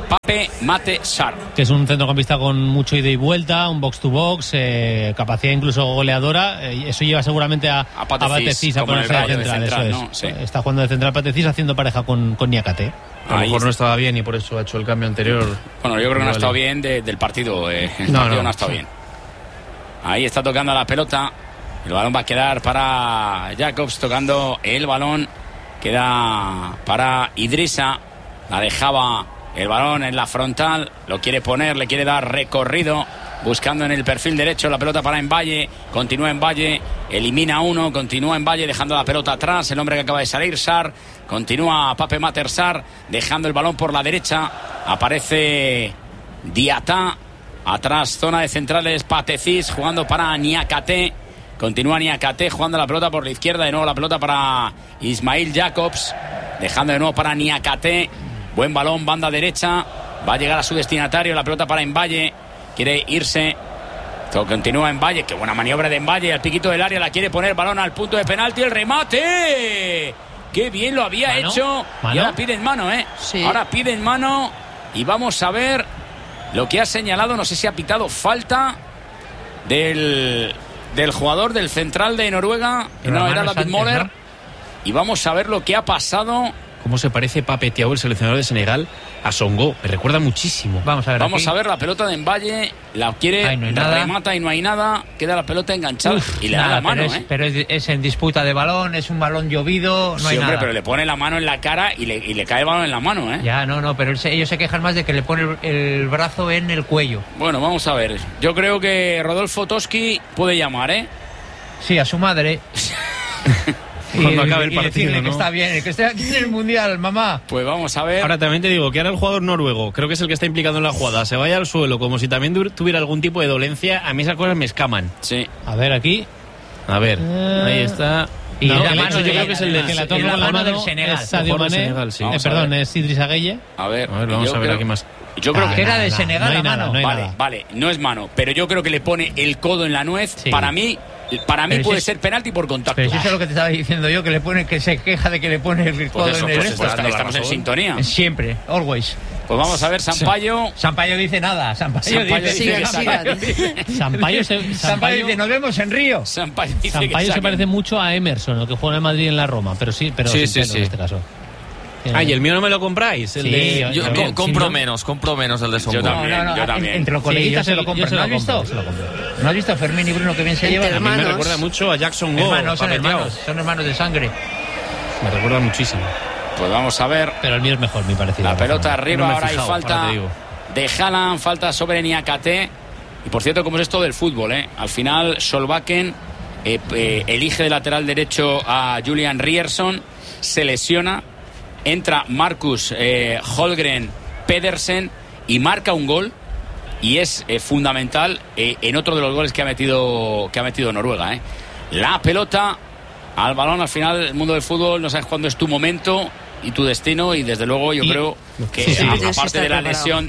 Pape Mate Sarr. Que es un centrocampista con mucho ida y vuelta, un box to box, capacidad incluso goleadora. Eso lleva seguramente a Patecís a ponerse de central. Eso es. ¿no? Sí. Está jugando de central Patecís haciendo pareja con Niakate. A lo mejor no estaba bien y por eso ha hecho el cambio anterior. Bueno, yo creo que no ha estado bien del partido. El partido no ha estado bien. Ahí está tocando la pelota. El balón va a quedar para Jacobs, tocando el balón. Queda para Idrissa. La dejaba el balón en la frontal. Lo quiere poner, le quiere dar recorrido. Buscando en el perfil derecho la pelota para Mbaye. Continúa Mbaye. Elimina uno. Continúa Mbaye dejando la pelota atrás. El hombre que acaba de salir, Sarr. Continúa Pape Mater Sarr. Dejando el balón por la derecha. Aparece Diatá. Atrás, zona de centrales, Patecís jugando para Niakate. Continúa Niakate jugando la pelota por la izquierda. De nuevo la pelota para Ismail Jacobs. Dejando de nuevo para Niakate. Buen balón, banda derecha. Va a llegar a su destinatario. La pelota para Mbaye. Quiere irse. Continúa Mbaye. Qué buena maniobra de Mbaye. Al piquito del área la quiere poner. Balón al punto de penalti. El remate. Qué bien lo había hecho. ¿Mano? Y ahora piden mano, Sí. Ahora piden mano. Y vamos a ver lo que ha señalado. No sé si ha pitado falta del jugador del central de Noruega. No, era David Moller, ¿no? Y vamos a ver lo que ha pasado. ¿Cómo se parece Pape Thiaw, el seleccionador de Senegal, a Songo? Me recuerda muchísimo. Vamos a ver la pelota de Mbaye. La quiere, remata y no hay nada. Queda la pelota enganchada y le da la mano. Pero es en disputa de balón, es un balón llovido, no hay nada. Pero le pone la mano en la cara y le cae el balón en la mano, Ya, no, pero ellos se quejan más de que le pone el brazo en el cuello. Bueno, vamos a ver. Yo creo que Rodolfo Toski puede llamar, Sí, a su madre. Cuando acabe el partido, decirle, ¿no? que está bien, que esté aquí en el Mundial, mamá. Pues vamos a ver. Ahora también te digo que ahora el jugador noruego, creo que es el que está implicado en la jugada, se vaya al suelo como si también tuviera algún tipo de dolencia. A mí esas cosas me escaman. Sí. A ver, aquí. A ver, ahí está. Y No, la el mano hecho, yo creo que es el del la toma la mano del Senegal. es Sadio Mané. Senegal, sí. Perdón, es Idrissa Gueye. A ver, vamos a ver aquí más. Yo creo que era de Senegal no hay la mano. nada, no hay vale, nada. vale, no es mano, pero yo creo que le pone el codo en la nuez. Sí. Para mí Pero puede si ser penalti por contacto. Pero eso es lo que te estaba diciendo yo, que se queja de que le pone el codo en el estamos en sintonía. Siempre, always. Pues vamos a ver, Sampaio. Sampaio dice nada. Sampaio dice, Sampaio dice, nos vemos en Río. Sampaio dice Sampaio se parece mucho a Emerson, el que juega en Madrid y en la Roma, pero sí, pero Sí, sin sí, pelo sí. en este caso. ¿Y el mío no me lo compráis? El Sí, de... yo también. compro menos el de Songo. Yo también, No, yo también. Entre los coleguitas Sí, se lo compran. ¿No has visto? se lo compro. ¿No has visto Fermín y Bruno que bien se Entre llevan? A mí me hermanos. recuerda mucho a Jackson Go. Hermanos, son Pape Thiaw. hermanos, son hermanos de sangre. Me recuerda muchísimo. Pues vamos a ver. Pero el mío es mejor, mi parecido. La pelota No arriba, me he ahora hay fijado, falta ahora te digo. de Haaland, falta sobre Niakate. Y por cierto, como es esto del fútbol, al final Solbakken elige de lateral derecho a Julian Ryerson, se lesiona, entra Marcus Holgren Pedersen y marca un gol. Y es fundamental en otro de los goles que ha metido Noruega. La pelota al balón. Al final, el mundo del fútbol no sabes cuándo es tu momento y tu destino, y desde luego yo creo que aparte de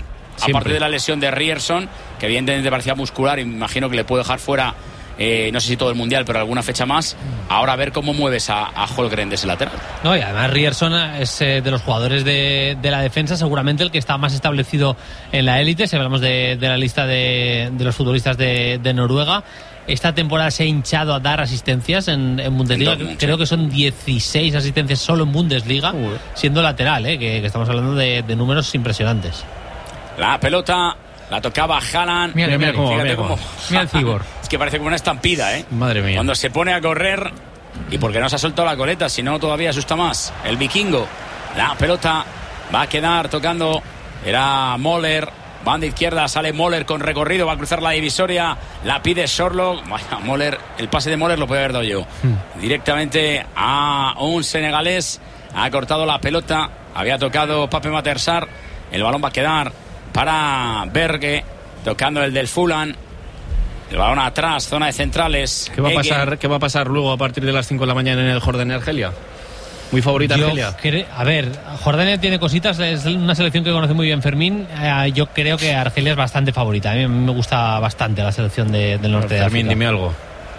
la lesión de Ryerson, que evidentemente parecía muscular y me imagino que le puede dejar fuera, no sé si todo el Mundial, pero alguna fecha más. Ahora a ver cómo mueves a Holgren de ese lateral. No, y además Ryerson es de los jugadores de la defensa seguramente el que está más establecido en la élite. Si hablamos de la lista de los futbolistas de Noruega, esta temporada se ha hinchado a dar asistencias en Bundesliga. Creo que son 16 asistencias solo en Bundesliga, siendo lateral, que estamos hablando de números impresionantes. La pelota la tocaba Haaland. Mira cómo. Mira el cibor. Es que parece como una estampida, Madre mía. Cuando se pone a correr, y porque no se ha soltado la coleta, si no todavía asusta más. El vikingo. La pelota va a quedar tocando. Era Moller. Banda izquierda, sale Moller con recorrido, va a cruzar la divisoria, la pide Sorloth. Vaya, Moller, el pase de Moller lo puede haber dado yo. Directamente a un senegalés, ha cortado la pelota, había tocado Pape Mater Sarr, el balón va a quedar para Berge, tocando el del Fulham. El balón atrás, zona de centrales. ¿Qué va a pasar luego a partir de las 5 de la mañana en el Jordania Argelia? Muy favorita Argelia. A ver, Jordania tiene cositas, es una selección que conoce muy bien Fermín. Yo creo que Argelia es bastante favorita. A mí me gusta bastante la selección del norte de África. Fermín, dime algo.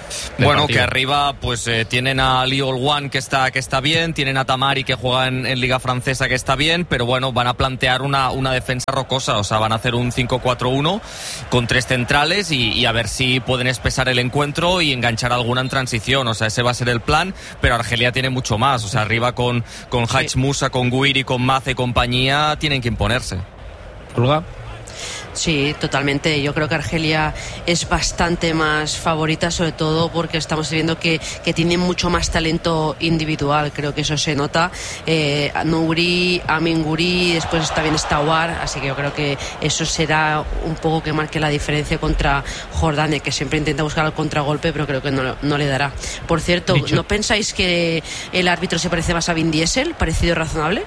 Bueno, partido. que arriba pues tienen a Liol Wan que está bien, tienen a Tamari que juega en Liga Francesa que está bien, pero bueno, van a plantear una defensa rocosa, o sea, van a hacer un 5-4-1 con 3 centrales y a ver si pueden espesar el encuentro y enganchar alguna en transición, o sea, ese va a ser el plan, pero Argelia tiene mucho más, o sea, arriba con Haj Musa, con Guiri, con Mace y compañía, tienen que imponerse. Olga. Sí, totalmente. Yo creo que Argelia es bastante más favorita, sobre todo porque estamos viendo que tiene mucho más talento individual. Creo que eso se nota. Nouri, Amin Guri, después también está War, así que yo creo que eso será un poco que marque la diferencia contra Jordania, que siempre intenta buscar el contragolpe, pero creo que no le dará. Por cierto, ¿no pensáis que el árbitro se parece más a Vin Diesel? ¿Parecido razonable?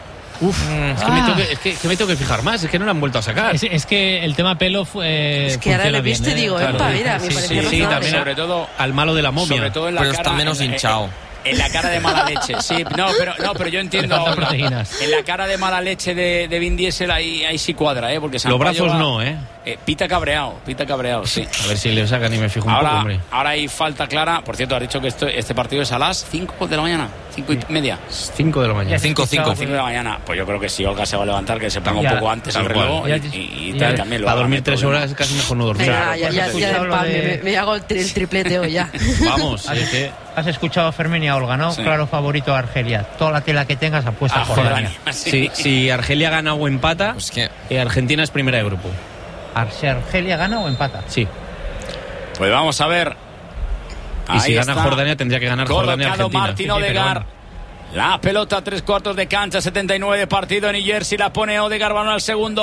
Es que me tengo que fijar más, es que no lo han vuelto a sacar. Es que el tema pelo fue. Es que ahora le viste, digo, claro, mira, me parece sí, también sobre todo al malo de la momia. Sobre todo en la pero cara, está menos hinchado. En la cara de mala leche, sí, pero yo entiendo ahora. Proteínas. En la cara de mala leche de Vin Diesel ahí sí cuadra, porque los brazos no, pita cabreado, sí. A ver si le sacan y me fijo un poco, hombre. Ahora hay falta clara. Por cierto, has dicho que este partido es a las 5 de la mañana, 5:30. 5 de la mañana. 5 de la mañana. Pues yo creo que si Olga se va a levantar, que se ponga un poco antes al reloj y también lo para haga, dormir 3 horas es casi mejor no dormir. Venga, me hago el triplete hoy ya. Vamos, Has escuchado a Fermín y a Olga, ¿no? Sí. Claro, favorito a Argelia. Toda la tela que tengas apuesta por Jordania. Sí, si Argelia gana o empata, Pues que Argentina es primera de grupo. Si Argelia gana o empata. Sí. Pues vamos a ver. Y si Ahí gana está. Jordania, tendría que ganar Jordania Colocado Argentina. Martín Odegaard. La pelota, 3/4 de cancha, 79 de partido. New Jersey la pone Odegaard, balón al segundo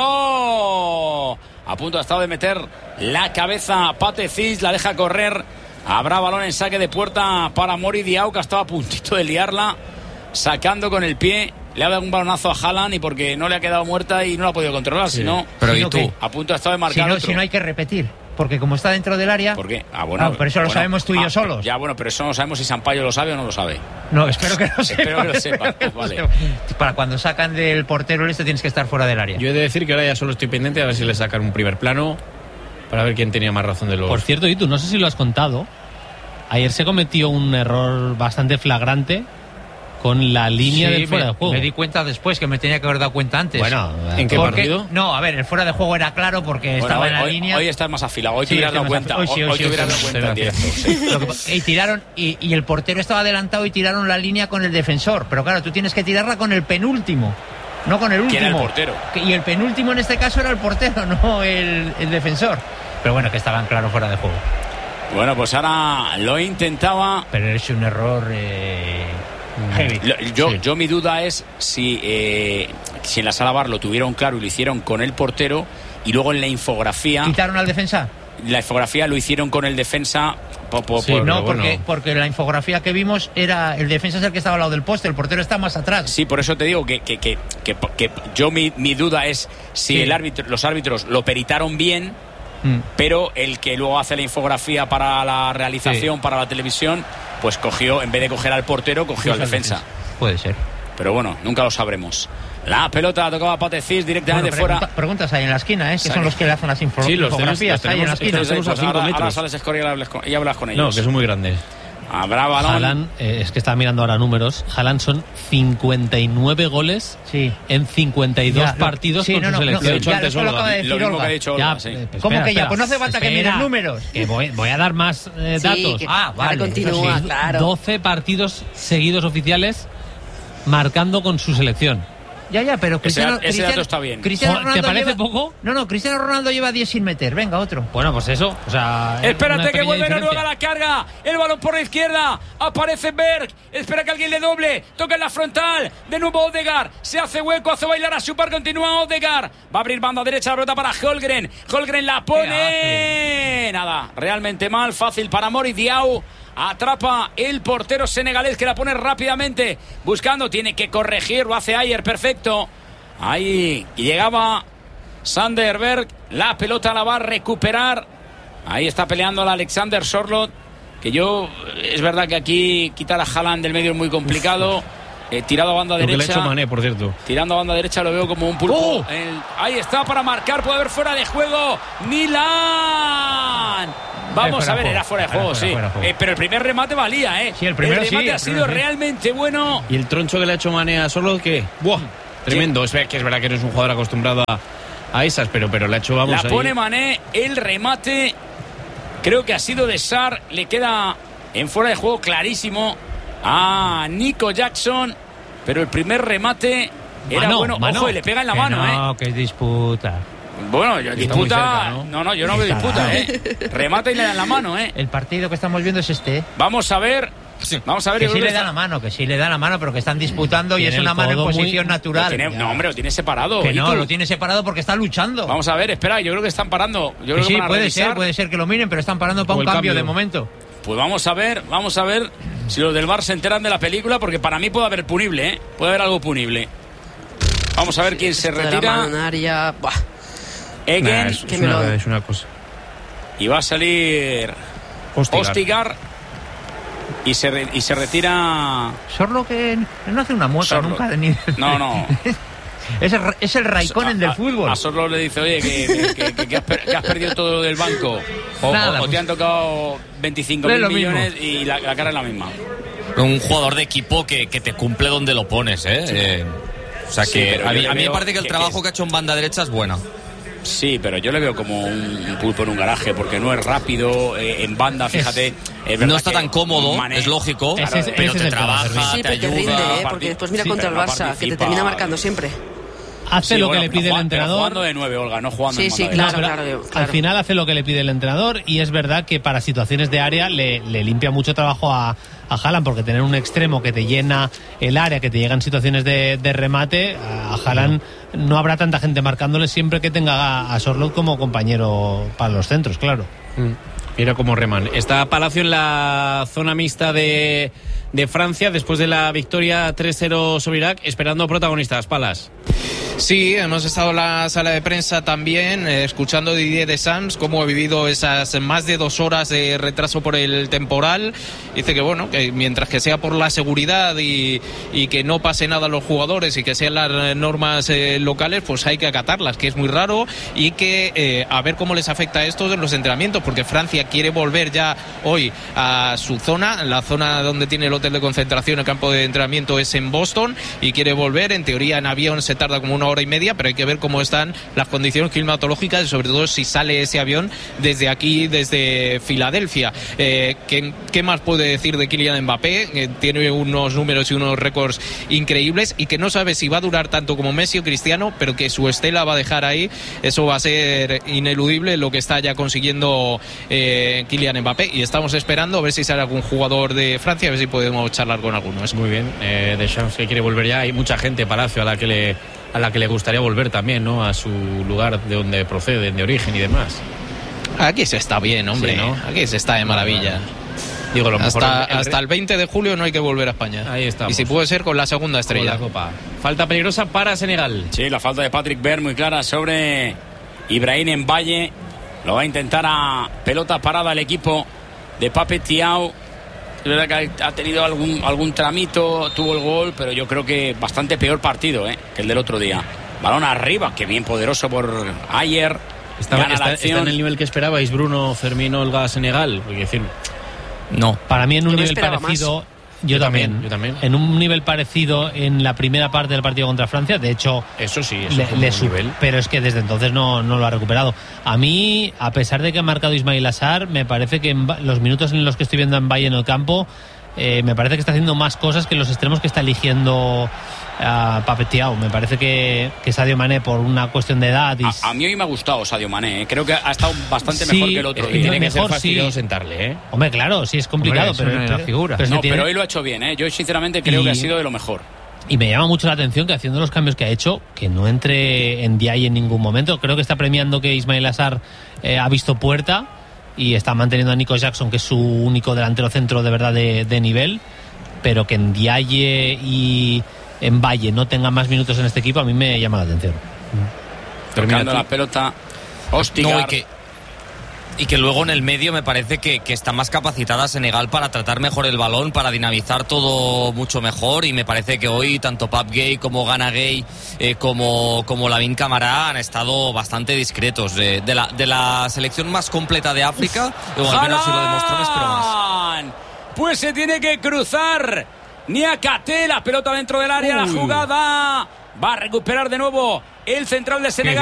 palo. A punto ha estado de meter la cabeza Pate Cis, la deja correr. Habrá balón en saque de puerta para Mori Diaw, que estaba a puntito de liarla, sacando con el pie. Le ha dado un balonazo a Haaland y porque no le ha quedado muerta y no la ha podido controlar. Si no, pero si ¿y no, tú? ¿qué? a punto ha estado de marcar otro. Si no hay que repetir. Porque como está dentro del área. ¿Por qué? Pero eso lo sabemos tú y yo solos. Ya, bueno, pero eso no sabemos si Sampaio lo sabe o no lo sabe. No, espero que lo sepa. Espero que lo sepa. Vale. Para cuando sacan del portero esto tienes que estar fuera del área. Yo he de decir que ahora ya solo estoy pendiente a ver si le sacan un primer plano para ver quién tenía más razón de los. Por cierto, y tú, no sé si lo has contado. Ayer se cometió un error bastante flagrante con la línea del fuera de juego. Me di cuenta después, que me tenía que haber dado cuenta antes. Bueno, ¿en qué partido? No, a ver, el fuera de juego era claro porque estaba en la línea. Hoy estás más afilado, hoy te Sí, hubieras dado estoy más cuenta. afilado. Hoy te hubieras dado cuenta en directo. Sí. Y tiraron, y el portero estaba adelantado y tiraron la línea con el defensor. Pero claro, tú tienes que tirarla con el penúltimo, no con el último. ¿Quién era el portero? Y el penúltimo en este caso era el portero, no el defensor. Pero bueno, que estaban claro fuera de juego. Bueno, pues ahora lo intentaba. Pero es un error heavy. Yo mi duda es si en la sala VAR lo tuvieron claro y lo hicieron con el portero y luego en la infografía. ¿Quitaron al defensa? La infografía lo hicieron con el defensa. No, porque la infografía que vimos era el defensa es el que estaba al lado del poste, el portero está más atrás. Sí, por eso te digo que yo mi duda es si los árbitros lo peritaron bien. Pero el que luego hace la infografía para la realización, para la televisión, pues cogió, en vez de coger al portero, cogió al defensa. Puede ser. Pero bueno, nunca lo sabremos. La pelota la tocaba Pate Cis directamente fuera. Preguntas ahí en la esquina, que son los que le hacen las infografías. Ahí en la esquina. Pues ahora sales a Escoria y hablas con ellos. No, que son muy grandes. Habrá balón. Haaland, es que estaba mirando ahora números. Haaland son 59 goles en 52 partidos con su selección. Lo he dicho antes, Olga. Lo mismo que ha dicho Olga, sí. ¿Cómo que ya? Pues no hace falta que mires números. Que voy a dar más datos. Vale. Continúa, claro. 12 partidos seguidos oficiales marcando con su selección. Ya, pero ese dato está bien. ¿Te parece poco? No, Cristiano Ronaldo lleva 10 sin meter. Venga, otro. Bueno, pues eso. O sea, espérate que vuelve Noruega a la carga. El balón por la izquierda. Aparece Berg. Espera que alguien le doble. Toca en la frontal. De nuevo Odegaard. Se hace hueco. Hace bailar a su par. Continúa Odegaard. Va a abrir banda derecha. La pelota para Holgren. Holgren la pone. Nada. Realmente mal. Fácil para Mori Diaw. Atrapa el portero senegalés que la pone rápidamente buscando, tiene que corregir, lo hace Ayer, perfecto. Ahí llegaba Sander Berg, la pelota la va a recuperar. Ahí está peleando el Alexander Sorloth, que es verdad que aquí quitar a Haaland del medio es muy complicado. Tirado a banda derecha. Lo que le ha hecho Mané, por cierto. Tirando a banda derecha lo veo como un pulpo. Ahí está para marcar, puede haber fuera de juego. Milan. Vamos a ver, era fuera de juego, sí. Pero el primer remate valía, ¿eh? Sí, el remate ha sido realmente bueno. Y el troncho que le ha hecho Mané a Sorloth, ¿qué? ¡Buah! Tremendo. Es verdad que no es un jugador acostumbrado a esas, pero le ha hecho, vamos, la pone ahí. Mané, el remate creo que ha sido de Sarr, le queda en fuera de juego clarísimo a Nico Jackson, pero el primer remate era bueno. Ojo, y le pega en la mano, no, que es disputa. Bueno, disputa cerca, ¿no? Yo no veo disputa, remata y le da en la mano, El partido que estamos viendo es este. Vamos a ver. Que sí le da la mano, pero que están disputando y es una mano en posición natural. Lo tiene separado. Que no, lo tiene separado porque está luchando. Vamos a ver, espera, yo creo que están parando. Sí, puede ser que lo miren, pero están parando para un cambio de momento. Pues vamos a ver si los del VAR se enteran de la película, porque para mí puede haber punible, puede haber algo punible. Vamos a ver quién se retira. Egen, es una cosa. Y va a salir Ostigar. Y se retira. Sorloth, que no hace una mueca nunca de nivel. No. Es el Raikkonen del fútbol. A Sorloth le dice, oye, que has perdido todo lo del banco. O te han tocado 25.000 millones y la cara es la misma. Un jugador de equipo que te cumple donde lo pones, O sea que a mí me parece que el trabajo que ha hecho en banda derecha es bueno. Sí, pero yo le veo como un pulpo en un garaje, porque no es rápido, en banda, fíjate. No está tan cómodo, Mané, es lógico, pero te trabaja, te ayuda. Rinde, porque después mira contra el Barça, que te termina marcando siempre. Hace lo que le pide el entrenador. Jugando de 9, Olga, no jugando en banda. Claro. Al final hace lo que le pide el entrenador, y es verdad que para situaciones de área le limpia mucho trabajo a Haaland, porque tener un extremo que te llena el área, que te llegan situaciones de remate, a Haaland no habrá tanta gente marcándole siempre que tenga a Sorloth como compañero para los centros, claro. Mira cómo reman. Está Palacio en la zona mixta de Francia después de la victoria 3-0 sobre Irak, esperando protagonistas. Palas. Sí, hemos estado en la sala de prensa también, escuchando a Didier Deschamps cómo ha vivido esas más de 2 horas de retraso por el temporal. Dice que bueno, que mientras que sea por la seguridad y que no pase nada a los jugadores y que sean las normas locales, pues hay que acatarlas, que es muy raro, y que a ver cómo les afecta esto en los entrenamientos, porque Francia quiere volver ya hoy a su zona, la zona donde tiene el hotel de concentración, el campo de entrenamiento es en Boston, y quiere volver. En teoría en avión se tarda como 1 hora y media, pero hay que ver cómo están las condiciones climatológicas y sobre todo si sale ese avión desde aquí, desde Filadelfia. ¿Qué más puede decir de Kylian Mbappé? Tiene unos números y unos récords increíbles, y que no sabe si va a durar tanto como Messi o Cristiano, pero que su estela va a dejar ahí. Eso va a ser ineludible, lo que está ya consiguiendo Kylian Mbappé, y estamos esperando a ver si sale algún jugador de Francia, a ver si podemos charlar con algunos. Muy bien, Deschamps, que quiere volver ya. Hay mucha gente, Palacio, a la que le gustaría volver también, ¿no? A su lugar de donde proceden, de origen y demás. Aquí se está bien, hombre, sí, ¿no? Aquí se está de maravilla. Digo, lo mejor hasta el 20 de julio no hay que volver a España. Ahí estamos. Y si puede ser con la segunda estrella. Con la Copa. Falta peligrosa para Senegal. Sí, la falta de Patrick Vert muy clara sobre Ibrahim Mbaye. Lo va a intentar a pelota parada el equipo de Pape Thiaw. Es verdad que ha tenido algún tramito, tuvo el gol, pero yo creo que bastante peor partido que el del otro día. Balón arriba, que bien poderoso por Ayer. Está en el nivel que esperabais, Bruno, Fermín, Olga, Senegal. Porque decir, no. Para mí en un nivel parecido. Yo también. En un nivel parecido en la primera parte del partido contra Francia. De hecho, eso sí, le sube, pero es que desde entonces no lo ha recuperado. A mí, a pesar de que ha marcado Ismail Assar, me parece que en los minutos en los que estoy viendo a Mbaye en el campo, me parece que está haciendo más cosas que los extremos que está eligiendo a Pape Thiaw. Me parece que Sadio Mané, por una cuestión de edad... A mí hoy me ha gustado Sadio Mané, creo que ha estado bastante mejor que el otro día. Tiene que ser fastidioso sentarle, Hombre, claro, sí es complicado, pero la figura. Pero hoy lo ha hecho bien, Yo sinceramente creo que ha sido de lo mejor. Y me llama mucho la atención que haciendo los cambios que ha hecho, que no entre en Ndiaye en ningún momento. Creo que está premiando que Ismail Assar ha visto puerta y está manteniendo a Nico Jackson, que es su único delantero centro de verdad de nivel, pero que Ndiaye y Mbaye no tengan más minutos en este equipo a mí me llama la atención. Tocando la pelota Ostigar. Y que luego en el medio me parece que está más capacitada Senegal para tratar mejor el balón, para dinamizar todo mucho mejor, y me parece que hoy tanto Pape Gueye como Gana Gueye como Lamine Camara han estado bastante discretos. De la selección más completa de África, o al menos si lo demostró, espero más. Pues se tiene que cruzar Niakate, la pelota dentro del área, la jugada va a recuperar de nuevo el central de Senegal.